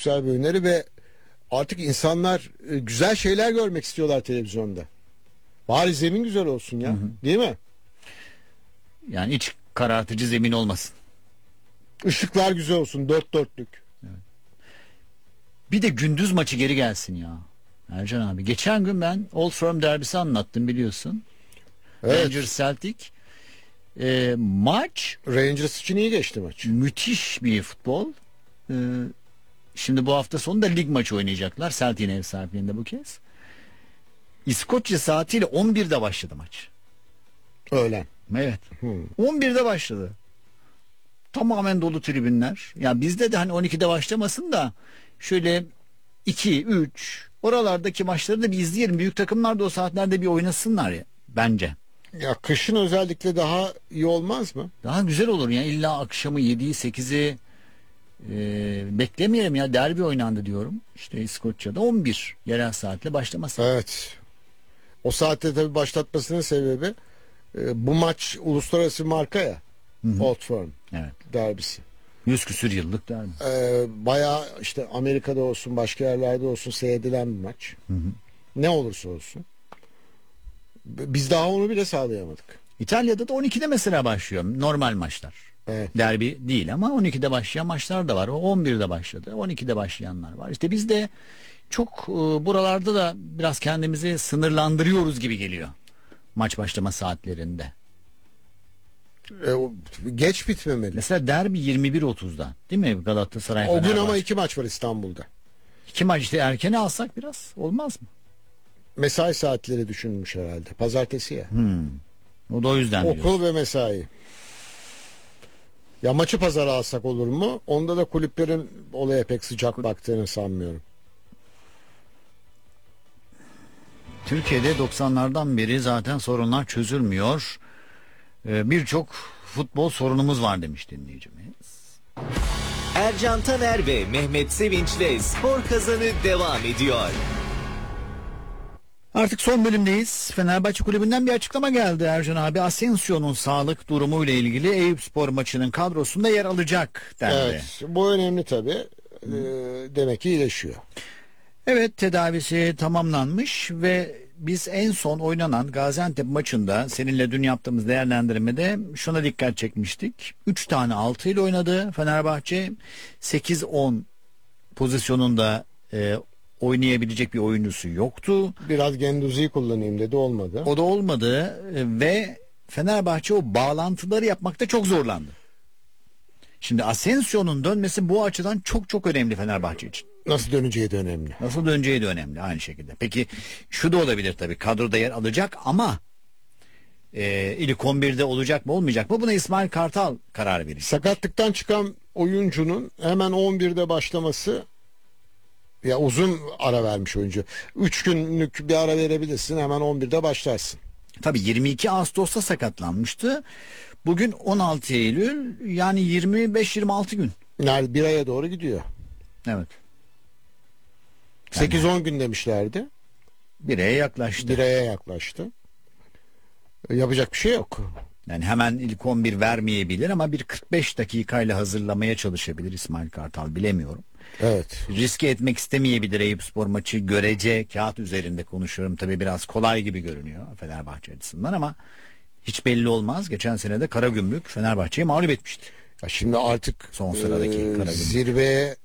güzel bir öneri ve artık insanlar güzel şeyler görmek istiyorlar televizyonda. Bari zemin güzel olsun ya. Hı hı. Değil mi? Yani hiç karartıcı zemin olmasın. Işıklar güzel olsun. Dört dörtlük. Evet. Bir de gündüz maçı geri gelsin ya. Ercan abi. Geçen gün ben Old Firm derbisi anlattım biliyorsun. Evet. Rangers Celtic. Maç. Rangers için iyi geçti maç. Müthiş bir futbol. Şimdi bu hafta sonu da lig maçı oynayacaklar. Celtic'in ev sahipliğinde bu kez. İskoçya saatiyle 11'de başladı maç. Öğlen. Evet. 11'de başladı. Tamamen dolu tribünler. Ya bizde de hani 12'de başlamasın da şöyle 2, 3 oralardaki maçları da bir izleyelim. Büyük takımlar da o saatlerde bir oynasınlar ya bence. Ya kışın özellikle daha iyi olmaz mı? Daha güzel olur ya. İlla akşamı 7'yi 8'i beklemeyelim ya. Derbi oynandı diyorum. İşte İskoçya'da 11 yerel saatle başlaması. Evet. O saatte tabii başlatmasının sebebi bu maç uluslararası marka ya. Hı-hı. Old Firm. Evet. Derbisi. 100 küsür yıllık derbi. Bayağı işte Amerika'da olsun başka yerlerde olsun seyredilen bir maç. Hı-hı. Ne olursa olsun. Biz daha onu bile sağlayamadık. İtalya'da da 12'de mesela başlıyor normal maçlar. Evet. Derbi değil ama 12'de başlayan maçlar da var. O 11'de başladı. 12'de başlayanlar var. İşte biz de çok buralarda da biraz kendimizi sınırlandırıyoruz gibi geliyor. Maç başlama saatlerinde. Geç bitmemeli. Mesela derbi 21.30'da değil mi Galatasaray? O gün ama 2 maç var İstanbul'da. 2 maç işte erkene alsak biraz olmaz mı? Mesai saatleri düşünmüş herhalde. Pazartesi ya. O da o yüzden okul diyorsun. Ve mesai. Ya maçı pazara alsak olur mu? Onda da kulüplerin olaya pek sıcak baktığını sanmıyorum. Türkiye'de 90'lardan beri zaten sorunlar çözülmüyor. Birçok futbol sorunumuz var demiş dinleyicimiz. Ercan Taner ve Mehmet Sevinç'le Spor Kazanı devam ediyor. Artık son bölümdeyiz. Fenerbahçe Kulübü'nden bir açıklama geldi Ercan abi. Asensio'nun sağlık durumuyla ilgili Eyüpspor maçının kadrosunda yer alacak dendi. Evet, bu önemli tabii. Demek ki iyileşiyor. Evet, tedavisi tamamlanmış ve biz en son oynanan Gaziantep maçında seninle dün yaptığımız değerlendirmede şuna dikkat çekmiştik. 3 tane 6 ile oynadı Fenerbahçe. 8-10 pozisyonunda oynayabilecek bir oyuncusu yoktu. Biraz Genduzi'yi kullanayım dedi, olmadı. O da olmadı ve Fenerbahçe o bağlantıları yapmakta çok zorlandı. Şimdi Asensio'nun dönmesi bu açıdan çok çok önemli Fenerbahçe için. Nasıl döneceği de önemli. Nasıl döneceği de önemli aynı şekilde. Peki şu da olabilir tabii, kadroda yer alacak ama ilk 11'de olacak mı olmayacak mı, buna İsmail Kartal karar verecek. Sakatlıktan çıkan oyuncunun hemen 11'de başlaması, ya uzun ara vermiş oyuncu. 3 günlük bir ara verebilirsin, hemen 11'de başlarsın. Tabii 22 Ağustos'ta sakatlanmıştı. Bugün 16 Eylül, yani 25-26 gün. Yani bir aya doğru gidiyor. Evet. 8-10 gün demişlerdi. Bir aya yaklaştı. Bir aya yaklaştı. Yapacak bir şey yok. Yani hemen ilk 11 vermeyebilir ama bir 45 dakikayla hazırlamaya çalışabilir İsmail Kartal, bilemiyorum. Evet. Riske etmek istemeyebilir Eyüpspor maçı, görece kağıt üzerinde konuşuyorum. Tabii biraz kolay gibi görünüyor Fenerbahçe açısından ama hiç belli olmaz. Geçen sene de Karagümrük Fenerbahçe'yi mağlup etmişti. Ya şimdi artık son sıradaki Karagümrük. Zirveye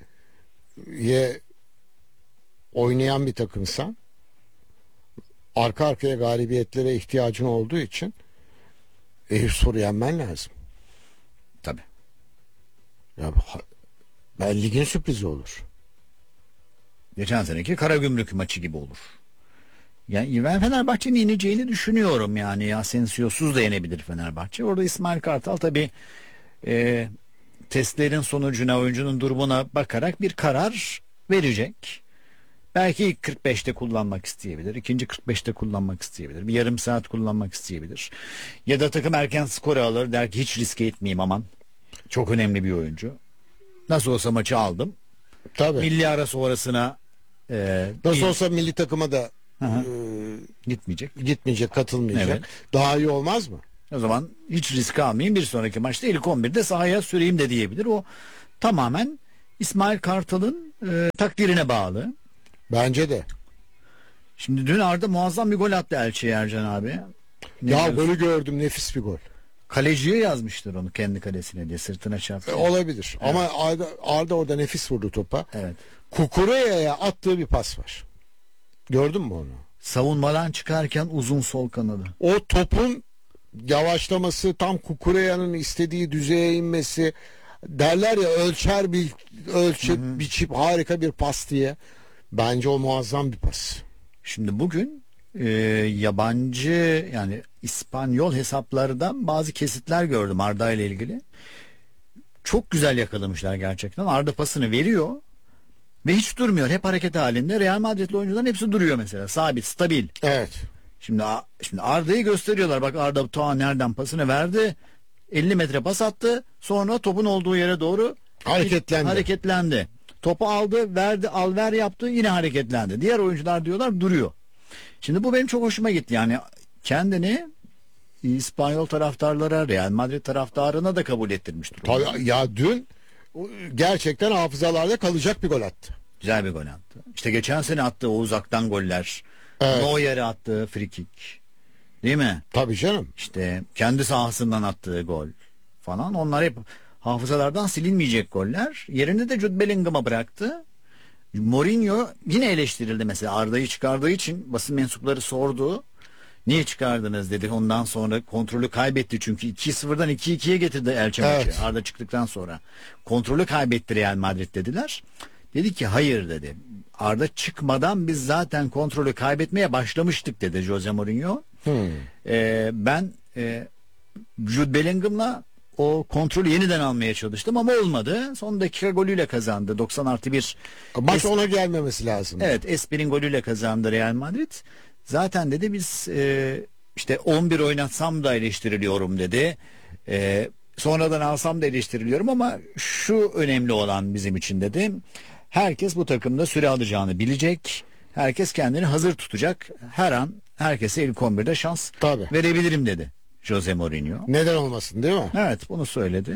oynayan bir takımsan, arka arkaya galibiyetlere ihtiyacın olduğu için Eyüpspor'u yenmen lazım. Tabii. Ya ben ligin sürprizi olur. Geçen seneki Karagümrük maçı gibi olur. Yani ben Fenerbahçe'nin yeneceğini düşünüyorum yani. Asensiyo'suz da yenebilir Fenerbahçe. Orada İsmail Kartal tabii testlerin sonucuna, oyuncunun durumuna bakarak bir karar verecek. Belki ilk 45'te kullanmak isteyebilir. İkinci 45'te kullanmak isteyebilir. Bir yarım saat kullanmak isteyebilir. Ya da takım erken skoru alır. Der ki hiç riske etmeyeyim aman. Çok önemli bir oyuncu. Nasıl olsa maçı aldım. Tabii. Milli ara sonrasına nasıl olsa milli takıma da gitmeyecek, katılmayacak. Evet. Daha iyi olmaz mı? O zaman hiç risk almayayım, bir sonraki maçta ilk 11'de sahaya süreyim de diyebilir. O tamamen İsmail Kartal'ın takdirine bağlı. Bence de. Şimdi dün Arda muazzam bir gol attı Elçi'ye Ercan abi. Ne Ya diyorsun? golü gördüm, nefis bir gol. Kaleciye yazmıştır onu kendi kalesine diye, sırtına çarptı. Olabilir. Ama Arda orada nefis vurdu topa. Evet. Kukureya'ya attığı bir pas var. Gördün mü onu? Savunmadan çıkarken uzun sol kanadı. O topun yavaşlaması, tam Kukureya'nın istediği düzeye inmesi, derler ya ölçüp biçip harika bir pas diye. Bence o muazzam bir pas. Şimdi bugün yabancı, yani İspanyol hesaplardan bazı kesitler gördüm Arda ile ilgili. Çok güzel yakalamışlar gerçekten. Arda pasını veriyor ve hiç durmuyor. Hep hareket halinde. Real Madrid'li oyuncuların hepsi duruyor mesela. Sabit, stabil. Evet. Şimdi Arda'yı gösteriyorlar. Bak Arda ta nereden pasını verdi. 50 metre pas attı. Sonra topun olduğu yere doğru hareketlendi. Topu aldı, verdi, al ver yaptı, yine hareketlendi. Diğer oyuncular diyorlar duruyor. Şimdi bu benim çok hoşuma gitti. Yani kendini İspanyol taraftarlara, Real Madrid taraftarına da kabul ettirmiş durumda. Tabii ya, dün gerçekten hafızalarda kalacak bir gol attı. Güzel bir gol attı. İşte geçen sene attığı o uzaktan goller. Evet. Neuer'e attığı free kick. Değil mi? Tabii canım. İşte kendi sahasından attığı gol falan. Onlar hep hafızalardan silinmeyecek goller. Yerini de Jude Bellingham'a bıraktı. Mourinho yine eleştirildi mesela. Arda'yı çıkardığı için basın mensupları sordu. Niye çıkardınız dedi. Ondan sonra kontrolü kaybetti. Çünkü 2-0'dan 2-2'ye getirdi Elche maçı. Evet. Arda çıktıktan sonra. Kontrolü kaybetti Real Madrid dediler. Dedi ki hayır dedi. Arda çıkmadan biz zaten kontrolü kaybetmeye başlamıştık dedi Jose Mourinho. Ben Jude Bellingham'la o kontrolü yeniden almaya çalıştım ama olmadı. Son dakika golüyle kazandı. 90+1. Maç ona gelmemesi lazım. Evet, Esper'in golüyle kazandı Real Madrid. Zaten dedi biz işte 11 oynatsam da eleştiriliyorum dedi. Sonradan alsam da eleştiriliyorum ama şu önemli olan bizim için dedi. Herkes bu takımda süre alacağını bilecek. Herkes kendini hazır tutacak. Her an herkese ilk 11'de şans verebilirim dedi Jose Mourinho. Neden olmasın, değil mi? Evet, bunu söyledi.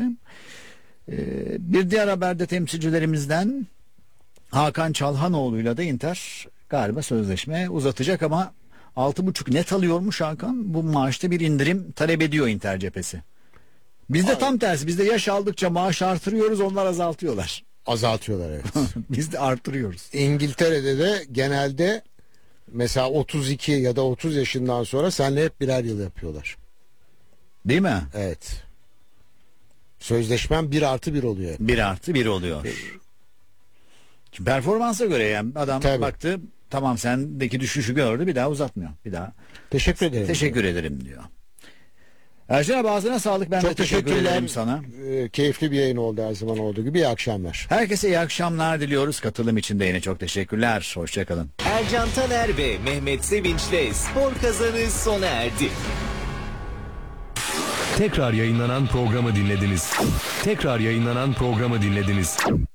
Bir diğer haberde temsilcilerimizden Hakan Çalhanoğlu'yla da Inter galiba sözleşme uzatacak ama 6,5 net alıyormuş Hakan. Bu maaşta bir indirim talep ediyor Inter cephesi. Bizde tam tersi. Bizde yaş aldıkça maaş artırıyoruz, onlar azaltıyorlar. Azaltıyorlar, evet. Biz de artırıyoruz. İngiltere'de de genelde mesela 32 ya da 30 yaşından sonra seninle hep birer yıl yapıyorlar. Değil mi? Evet. Sözleşmen 1+1 oluyor. 1+1 oluyor. Şimdi performansa göre yani adam baktı, tamam sendeki düşüşü gördü, bir daha uzatmıyor. Bir daha. Teşekkür ederim. Teşekkür ederim diyor. Ercan abi ağzına sağlık, ben çok de teşekkür ederim sana. Keyifli bir yayın oldu, her zaman olduğu gibi. İyi akşamlar. Herkese iyi akşamlar diliyoruz. Katılım için de yine çok teşekkürler. Hoşçakalın. Ercan Taner ve Mehmet Sevinç'le Spor Kazanı sona erdi. Tekrar yayınlanan programı dinlediniz.